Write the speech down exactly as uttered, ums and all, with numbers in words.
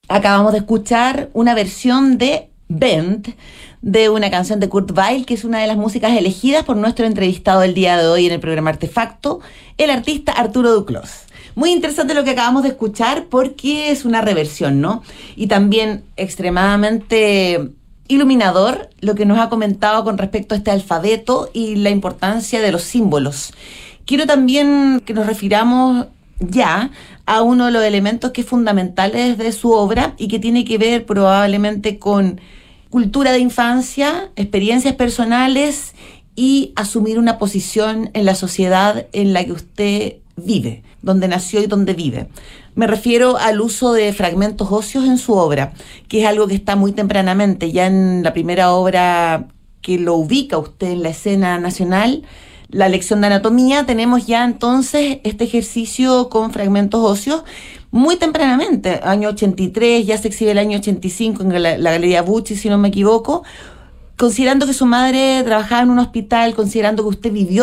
Acabamos de escuchar una versión de Bent de una canción de Kurt Weill, que es una de las músicas elegidas por nuestro entrevistado del día de hoy en el programa Artefacto, el artista Arturo Duclos. Muy interesante lo que acabamos de escuchar porque es una reversión, ¿no? Y también extremadamente iluminador lo que nos ha comentado con respecto a este alfabeto y la importancia de los símbolos. Quiero también que nos refiramos ya a uno de los elementos que es fundamentales de su obra y que tiene que ver probablemente con cultura de infancia, experiencias personales y asumir una posición en la sociedad en la que usted vive, donde nació y donde vive. Me refiero al uso de fragmentos óseos en su obra, que es algo que está muy tempranamente, ya en la primera obra que lo ubica usted en la escena nacional, la lección de anatomía, tenemos ya entonces este ejercicio con fragmentos óseos muy tempranamente, año ochenta y tres, ya se exhibe el año ochenta y cinco en la, la Galería Bucci, si no me equivoco, considerando que su madre trabajaba en un hospital, considerando que usted vivió